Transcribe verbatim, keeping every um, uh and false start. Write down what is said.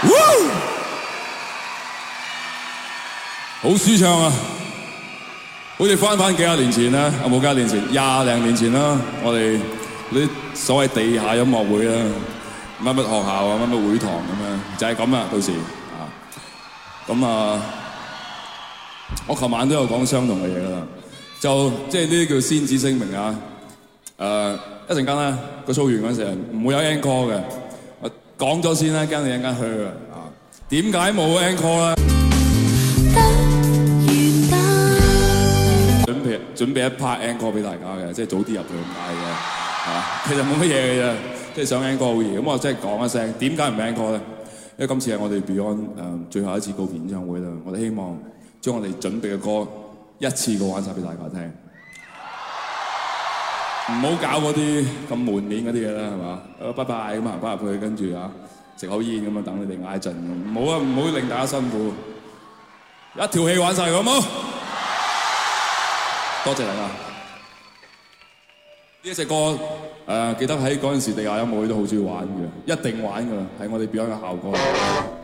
好舒暢啊！好似翻返幾廿年前啦，有冇幾廿年前？廿零年前啦，我哋啲所謂地下音樂會啦，乜乜學校啊，乜乜會堂咁樣，就係咁啊！到時啊，咁啊，我琴晚都有講相同嘅嘢啦，就即係呢啲叫先旨聲明啊！誒，一陣間咧個 show 完嗰時唔會有 encore 嘅，我講咗先啦，驚你一陣間去啊！點解冇 encore 咧？準備準備一 part encore 俾大家嘅，即係早啲入去咁解嘅，係嘛？其實冇乜嘢嘅啫，即係想 encore 好易。咁我即係講一聲，點解唔 encore 咧？因為今次係我哋 Beyond 誒最後一次告別演唱會啦，我哋希望將我哋準備嘅歌一次過玩晒俾大家聽，唔好搞嗰啲咁門面嗰啲嘢啦，係嘛？誒，拜拜咁行翻入去，跟住啊食口煙咁啊，等你哋嗌一陣咁。唔好啊，唔好令大家辛苦，一條氣玩晒佢好冇？多謝大家！呢一隻歌誒、呃，記得喺嗰陣時地下音樂會都好中意玩嘅，一定玩㗎，係我哋 Beyond 嘅效果。